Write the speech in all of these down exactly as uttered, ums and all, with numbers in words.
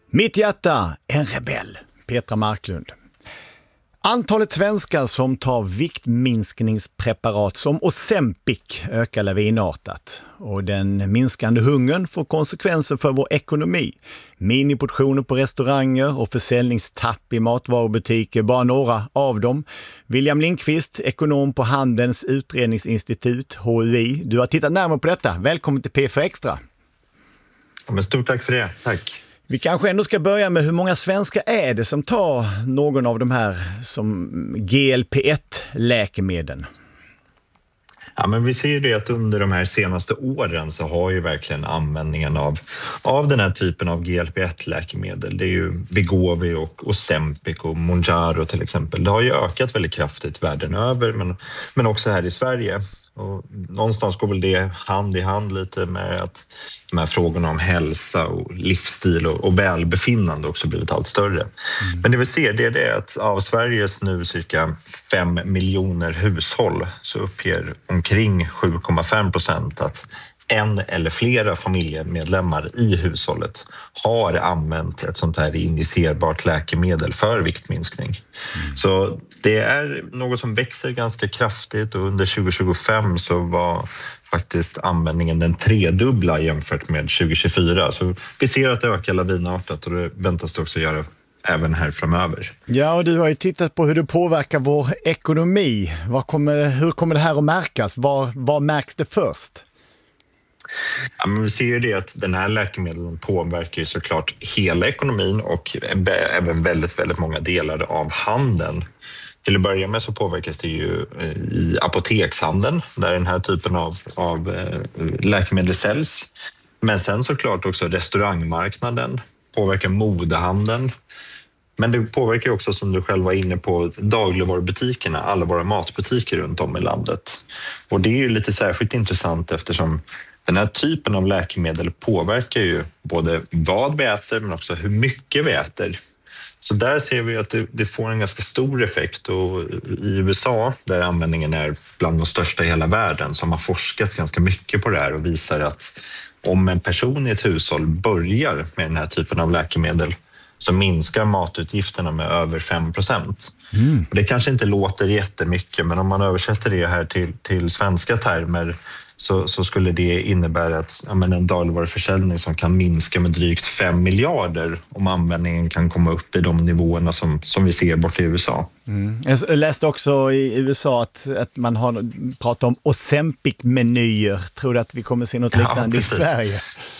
Mitt hjärta, en rebell. Petra Marklund. Antalet svenskar som tar viktminskningspreparat som Ozempic ökar lavinartat. Och den minskande hungern får konsekvenser för vår ekonomi. Miniportioner på restauranger och försäljningstapp i matvarubutiker, bara några av dem. William Lindqvist, ekonom på Handelns utredningsinstitut, H U I. Du har tittat närmare på detta. Välkommen till P fyra Extra. Ja, men stort tack för det. Tack. Vi kanske ändå ska börja med hur många svenskar är det som tar någon av de här som G L P ett-läkemedlen? Ja, men vi ser ju det att under de här senaste åren så har ju verkligen användningen av, av den här typen av G L P ett-läkemedel, det är ju Wegovy och Ozempic och Mounjaro till exempel, det har ju ökat väldigt kraftigt världen över men, men också här i Sverige. Och någonstans går väl det hand i hand lite med att de här frågorna om hälsa och livsstil och, och välbefinnande också blivit allt större. Mm. Men det vi ser det är det att av Sveriges nu cirka fem miljoner hushåll så uppger omkring sju komma fem procent att en eller flera familjemedlemmar i hushållet har använt ett sånt här injicerbart läkemedel för viktminskning. Mm. Så det är något som växer ganska kraftigt och under tjugo tjugofem så var faktiskt användningen den tredubbla jämfört med tjugo tjugofyra. Så vi ser att det ökar lavinartat och det väntas det också göra även här framöver. Ja, och du har ju tittat på hur det påverkar vår ekonomi. Vad kommer, hur kommer det här att märkas? Var, var märks det först? Ja, men vi ser ju det att den här läkemedlen påverkar ju såklart hela ekonomin och även väldigt, väldigt många delar av handeln. Till att börja med så påverkas det ju i apotekshandeln där den här typen av, av läkemedel säljs. Men sen såklart också restaurangmarknaden, påverkar modehandeln. Men det påverkar också, som du själv var inne på, dagligvarubutikerna, alla våra matbutiker runt om i landet. Och det är ju lite särskilt intressant eftersom den här typen av läkemedel påverkar ju både vad vi äter men också hur mycket vi äter. Så där ser vi att det, det får en ganska stor effekt och i U S A där användningen är bland de största i hela världen så har man forskat ganska mycket på det här och visar att om en person i ett hushåll börjar med den här typen av läkemedel så minskar matutgifterna med över fem procent. Mm. Det kanske inte låter jättemycket men om man översätter det här till, till svenska termer så, så skulle det innebära att, ja, men en dagligvaruförsäljning som kan minska med drygt fem miljarder om användningen kan komma upp i de nivåerna som, som vi ser bort i U S A. Mm. Jag läste också i U S A att, att man har pratat om Ozempic-menyer. Tror du att vi kommer se något liknande ja, i Sverige?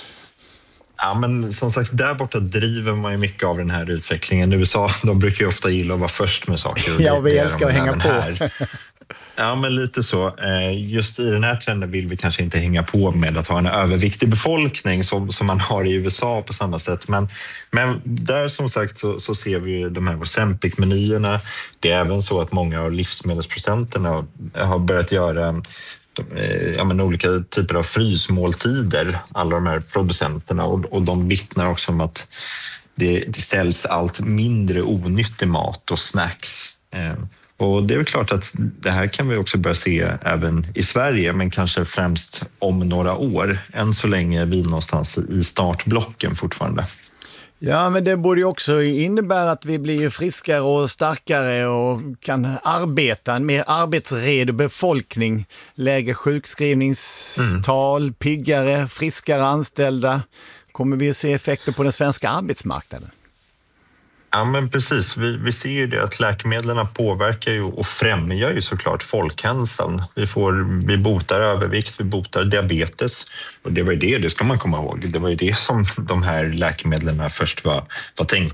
Ja, men som sagt, där borta driver man ju mycket av den här utvecklingen. U S A, de brukar ju ofta gilla att vara först med saker. Ja, och vi älskar att hänga på. Här. Ja, men lite så. Just i den här trenden vill vi kanske inte hänga på med att ha en överviktig befolkning som, som man har i U S A på samma sätt. Men, men där som sagt så, så ser vi ju de här Ozempic-menyerna. Det är även så att många av livsmedelsproducenterna har börjat göra ja, men olika typer av frysmåltider, alla de här producenterna, och, och de vittnar också om att det, det säljs allt mindre onyttig mat och snacks. Eh, och det är väl klart att det här kan vi också börja se även i Sverige, men kanske främst om några år. Än så länge är vi någonstans i startblocken fortfarande. Ja, men det borde ju också innebära att vi blir friskare och starkare och kan arbeta, en mer arbetsredo befolkning, lägre sjukskrivningstal, mm. piggare, friskare anställda. Kommer vi att se effekter på den svenska arbetsmarknaden? Ja, men precis. Vi, vi ser ju det att läkemedlen påverkar ju och främjar ju såklart folkhälsan. Vi, får, vi botar övervikt, vi botar diabetes. Och det var ju det, det ska man komma ihåg. Det var ju det som de här läkemedlen först var, var tänkta